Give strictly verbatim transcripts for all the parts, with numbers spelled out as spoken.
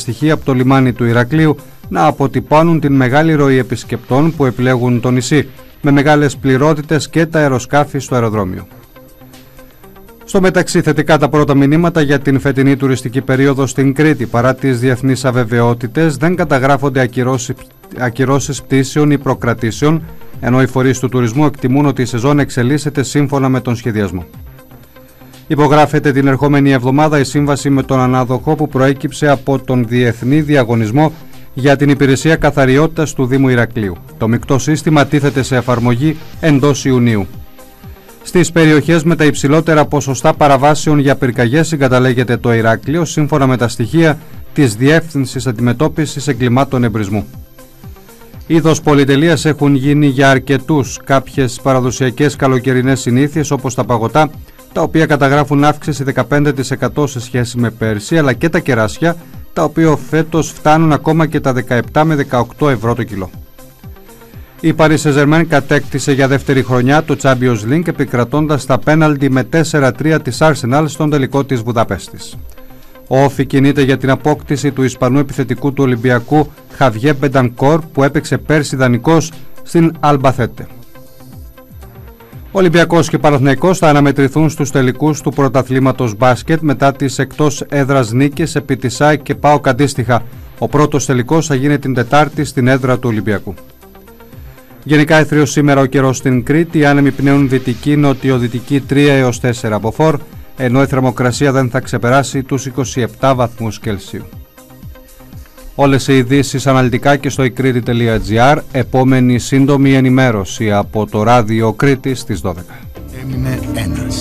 στοιχεία από το λιμάνι του Ηρακλείου να αποτυπώνουν την μεγάλη ροή επισκεπτών που επιλέγουν το νησί, με μεγάλες πληρότητες και τα αεροσκάφη στο αεροδρόμιο. Στο μεταξύ, θετικά τα πρώτα μηνύματα για την φετινή τουριστική περίοδο στην Κρήτη. Παρά τις διεθνείς αβεβαιότητες, δεν καταγράφονται ακυρώσεις, ακυρώσεις πτήσεων ή προκρατήσεων, ενώ οι φορείς του τουρισμού εκτιμούν ότι η σεζόν εξελίσσεται σύμφωνα με τον σχεδιασμό. Υπογράφεται την ερχόμενη εβδομάδα η σύμβαση με τον ανάδοχο που προέκυψε από τον διεθνή διαγωνισμό για την υπηρεσία καθαριότητας του Δήμου Ηρακλείου. Το μεικτό σύστημα τίθεται σε εφαρμογή εντός Ιουνίου. Στις περιοχές με τα υψηλότερα ποσοστά παραβάσεων για πυρκαγιές συγκαταλέγεται το Ηράκλειο, σύμφωνα με τα στοιχεία της Διεύθυνσης Αντιμετώπισης Εγκλημάτων Εμπρισμού. Είδος πολυτελείας έχουν γίνει για αρκετούς κάποιες παραδοσιακές καλοκαιρινές συνήθειες, όπως τα παγωτά, τα οποία καταγράφουν αύξηση δεκαπέντε τοις εκατό σε σχέση με πέρσι, αλλά και τα κεράσια, τα οποία φέτος φτάνουν ακόμα και τα δεκαεπτά με δεκαοκτώ ευρώ το κιλό. Η Paris Saint-Germain κατέκτησε για δεύτερη χρονιά το Champions League, επικρατώντας τα πέναλτι με τέσσερα τρία της Arsenal στον τελικό της Βουδαπέστης. Ο Όφι κινείται για την απόκτηση του Ισπανού επιθετικού του Ολυμπιακού Χαβιέ Μπεντανκόρ, που έπαιξε πέρσι δανεικός στην Αλμπαθέτε. Ολυμπιακός και Παναθηναϊκός θα αναμετρηθούν στους τελικούς του πρωταθλήματος μπάσκετ μετά τις εκτός έδρας νίκες επί της ΑΕΚ και ΠΑΟΚ αντίστοιχα. Ο πρώτος τελικός θα γίνει την Τετάρτη στην έδρα του Ολυμπιακού. Γενικά αιθρίως σήμερα ο καιρός στην Κρήτη, οι άνεμοι πνέουν δυτική νοτιοδυτική τρία έως τέσσερα από φορ, ενώ η θερμοκρασία δεν θα ξεπεράσει τους είκοσι επτά βαθμούς Κελσίου. Όλες οι ειδήσεις αναλυτικά και στο ikkriti τελεία gr. Επόμενη σύντομη ενημέρωση από το ράδιο Κρήτη στις δώδεκα. Έμεινε ένας.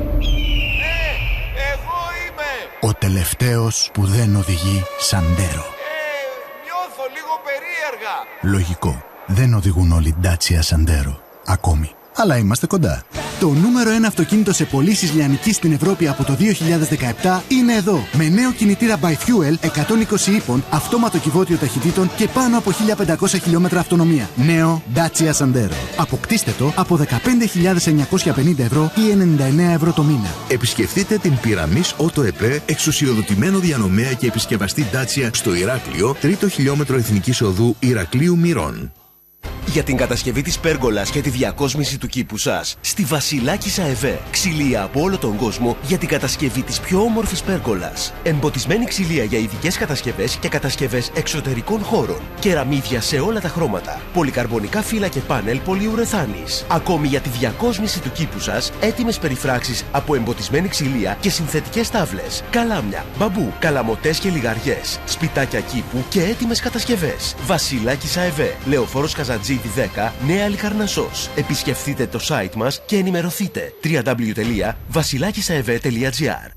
Ναι, εγώ είμαι! Ο τελευταίος που δεν οδηγεί Σαντέρο. Ε, νιώθω λίγο περίεργα. Λογικό. Δεν οδηγούν όλοι Dacia Sandero. Ακόμη. Αλλά είμαστε κοντά. Το νούμερο ένα αυτοκίνητο σε πωλήσεις λιανικής στην Ευρώπη από το δύο χιλιάδες δεκαεπτά είναι εδώ. Με νέο κινητήρα by fuel εκατόν είκοσι ύπων, αυτόματο κυβότιο ταχυτήτων και πάνω από χίλια πεντακόσια χιλιόμετρα αυτονομία. Νέο Dacia Sandero. Αποκτήστε το από δεκαπέντε χιλιάδες εννιακόσια πενήντα ευρώ ή ενενήντα εννέα ευρώ το μήνα. Επισκεφτείτε την Pyramis Auto ΕΠΕ, εξουσιοδοτημένο διανομέα και επισκευαστή Dacia στο Ηράκλειο, τρίτο χιλιόμετρο εθνικής οδού Ηρακλείου Μυρών. Για την κατασκευή της πέργολας και τη διακόσμηση του κήπου σας, στη Βασιλάκης ΑΕΒΕ. Ξυλία από όλο τον κόσμο για την κατασκευή της πιο όμορφης πέργολας. Εμποτισμένη ξυλία για ειδικές κατασκευές και κατασκευές εξωτερικών χώρων. Κεραμίδια σε όλα τα χρώματα. Πολυκαρμπονικά φύλλα και πάνελ πολυουρεθάνης. Ακόμη για τη διακόσμηση του κήπου σας, έτοιμες περιφράξεις από εμποτισμένη ξυλία και συνθετικές τάβλες. Καλάμια, μπαμπού, καλαμοτές και λιγαριές. Σπιτάκια κήπου και έτοιμες κατασκευές. Βασιλάκης ΑΕΒΕ. Λεωφόρος Καζαντζίδη δέκα, Νέα Λικαρνασσός. Επισκεφτείτε το site μας και ενημερωθείτε. double-u double-u double-u τελεία βασιλάκισαεβέ τελεία gr.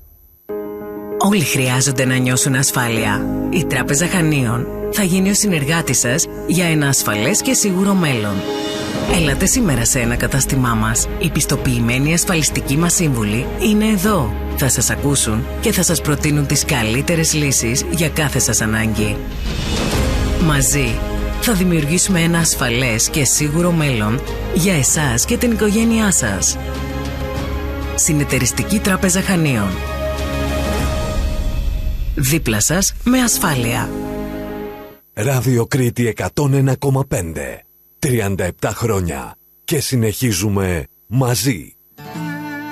Όλοι χρειάζονται να νιώσουν ασφάλεια. Η Τράπεζα Χανίων θα γίνει ο συνεργάτης σας για ένα ασφαλές και σίγουρο μέλλον. Έλατε σήμερα σε ένα κατάστημά μας. Οι πιστοποιημένοι ασφαλιστικοί μας σύμβουλοι είναι εδώ. Θα σας ακούσουν και θα σας προτείνουν τις καλύτερες λύσεις για κάθε σας ανάγκη. Μαζί θα δημιουργήσουμε ένα ασφαλές και σίγουρο μέλλον για εσάς και την οικογένειά σας. Συνεταιριστική Τράπεζα Χανίων. Δίπλα σας με ασφάλεια. Ράδιο Κρήτη εκατόν ένα κόμμα πέντε. τριάντα επτά χρόνια. Και συνεχίζουμε μαζί.